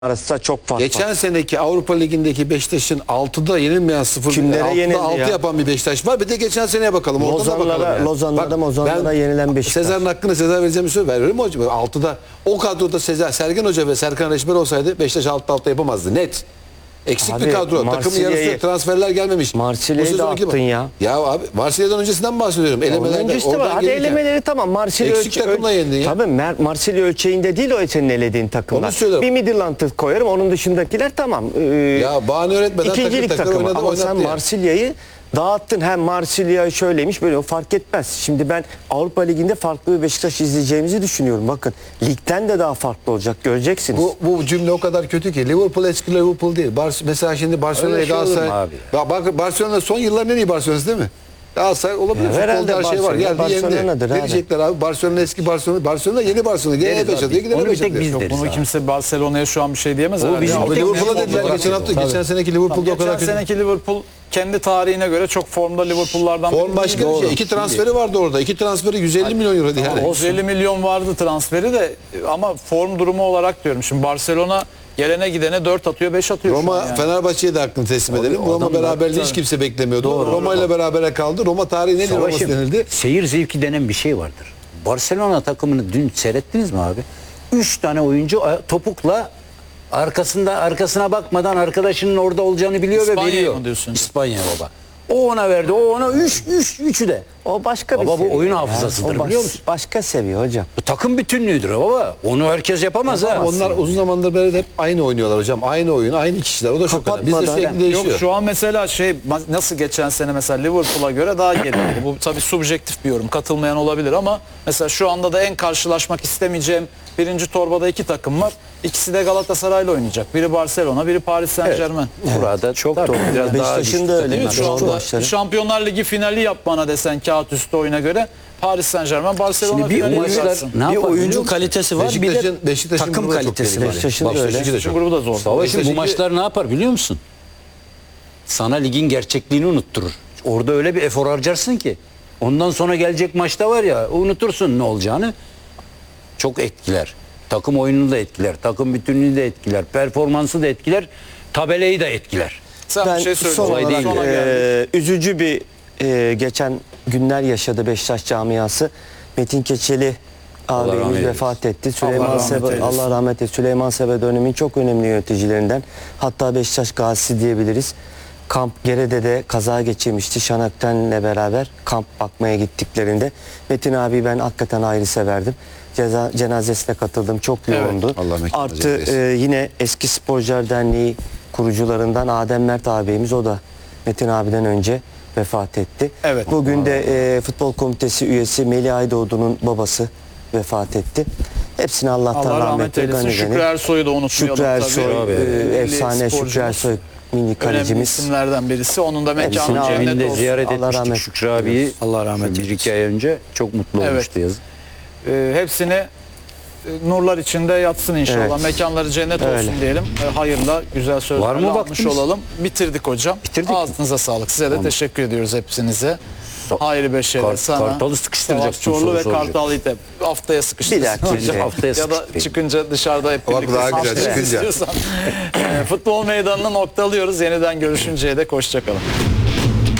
arasında çok fark var. Geçen seneki Avrupa Ligi'ndeki Beşiktaş'ın 6'da yenilmeyen 0 Kimlere 6'da yenildi 6 ya? yapan bir Beşiktaş var. Bir de geçen seneye bakalım. Ortada bakalım yani. Lozanlara yenilen Beşiktaş. Sezar'ın hakkını Sezar vereceğimi söz veriyorum hocam. 6'da o kadroda Sergen Hoca ve Serkan Reçber olsaydı Beşiktaş 6'da yapamazdı. Net. Eksik Abi, bir kadro. Takımın yarısı transferler gelmemiş. Marsilya'yı da attın ya. Ya abi Marsilya'dan öncesinden bahsediyorum. Elemelerden var. Hadi elemeleri tamam. Marsilya eksik takımla yendin ya. Tabii Marsilya ölçeğinde değil o senin elediğin takımlar. Onu söylüyorum. Bir Midland'ı koyarım. Onun dışındakiler tamam. Ya bahane öğretmeden İkincilik takır takımı. oynadı, Ama sen oynattı ya. Marsilya'yı dağıttın. Hem Marsilya şöyleymiş böyle fark etmez. Şimdi ben Avrupa Ligi'nde farklı bir Beşiktaş izleyeceğimizi düşünüyorum. Bakın ligden de daha farklı olacak. Göreceksiniz. Bu cümle o kadar kötü ki. Liverpool eski Liverpool değil. Mesela şimdi Barcelona'ya Galatasaray. Bak Barcelona son yılların en iyi Barcelona'sı değil mi? Galatasaray olabilir. Futbolda her şey var. Geldi yendi. Ne diyecekler abi? Barcelona eski Barcelona. Barcelona yeni Barcelona. Gene yaşadı. Gene yaşadı. Bunu kimse Barcelona'ya şu an bir şey diyemez. Abi Liverpool'a dediler geçen hafta. Geçen seneki Liverpool'da o kadar kötü. Geçen seneki Liverpool kendi tarihine göre çok formda Liverpool'lardan form başka bir şey. 2 transferi vardı orada. 2 transferi 150 milyon euro yani. 150 milyon vardı transferi de ama form durumu olarak diyorum. Şimdi Barcelona gelene gidene 4 atıyor 5 atıyor. Roma yani. Fenerbahçe'ye de hakkını teslim edelim. Roma beraberliği hiç kimse beklemiyordu. Roma ile berabere kaldı. Roma tarihin en iyi Roma'sı denildi. Seyir zevki denen bir şey vardır. Barcelona takımını dün seyrettiniz mi abi? 3 tane oyuncu topukla arkasına bakmadan arkadaşının orada olacağını biliyor ve veriyor. Mı diyorsun? İspanya baba. O ona verdi, o ona üçü de. O başka bir baba seviye. Bu oyun hafızasıdır biliyor musun? Başka seviye hocam. Bu takım bütünlüğüdür baba. Onu herkes yapamaz ha. Onlar uzun zamandır beri hep aynı oynuyorlar hocam. Aynı oyun, aynı kişiler. O da çok önemli. Bizde sürekli değişiyor. Yok şu an mesela nasıl geçen sene mesela Liverpool'a göre daha geriydi. Bu tabii subjektif bir yorum. Katılmayan olabilir ama mesela şu anda da en karşılaşmak istemeyeceğim birinci torbada 2 takım var. İkisi de Galatasaray'la oynayacak. Biri Barcelona, biri Paris Saint-Germain. Burada Çok doğru. Beşiktaş'ın da öyle. Şu anda Şampiyonlar Ligi finali yap bana desen kağıt üstü oyuna göre Paris Saint-Germain Barcelona Şimdi bir finali oyuncular yaparsın. ne yapar? Oyuncu kalitesi var, bir de Beşiktaş'ın takım burada çok kalitesi geri var. Beşiktaş'ın da öyle. Beşiktaş'ın grubu da zor. Savaş'ın bu maçlar ne yapar biliyor musun? Sana ligin gerçekliğini unutturur. Orada öyle bir efor harcarsın ki. Ondan sonra gelecek maçta var ya unutursun ne olacağını. Çok etkiler. Takım oyununu da etkiler. Takım bütünlüğünü de etkiler. Performansı da etkiler. Tabelayı da etkiler. Sen Ben bir şey son söyleyeyim. olarak üzücü bir geçen günler yaşadı Beşiktaş camiası. Metin Keçeli abimiz vefat etti. Allah rahmet eylesin. Süleyman Sebe dönemin çok önemli yöneticilerinden. Hatta Beşiktaş gazisi diyebiliriz. Kamp Gerede'de kaza geçirmişti Şanakten'le beraber kamp bakmaya gittiklerinde. Metin abi ben hakikaten ayrı severdim. Cenazesine katıldım. Çok yoğundu. Allah Artı yine Eski Sporcular Derneği kurucularından Adem Mert ağabeyimiz, o da Metin abiden önce vefat etti. Evet. Bugün de Futbol Komitesi üyesi Melih Aydoğdu'nun babası vefat etti. Hepsine Allah'tan Allah rahmet rahmet eylesin. Şükrü Ersoy'u da unutmayalım. Şükrü Ersoy, efsane Şükrü sporcumuz. Ersoy milli Önemli kalecimiz. isimlerden birisi. Onun da mekanı Hepsini cennet Evinde olsun. ziyaret Allah etmiştik rahmet Şükrü abiyi. Allah rahmet Bir iki ay önce çok mutlu Evet. olmuştu yazın. Hepsini nurlar içinde yatsın inşallah. Evet. Mekanları cennet Öyle. olsun diyelim. Hayırla güzel Var sözlerle mı almış vaktimiz? olalım. Bitirdik hocam. Bitirdik mi? Ağzınıza sağlık. Size de teşekkür ediyoruz hepsinize. Hayırlı beşerler sana. Kartal'ı sıkıştıracaksın, Savaş Çorlu soru ve soracak. Kartal'ı da haftaya sıkıştırsın. Bir dahaki haftaya Ya da sıkıştırayım. çıkınca dışarıda hep Bak birlikte daha güzel haftaya çıkınca. istiyorsan. Futbol meydanını noktalıyoruz. Yeniden görüşünceye dek hoşçakalın.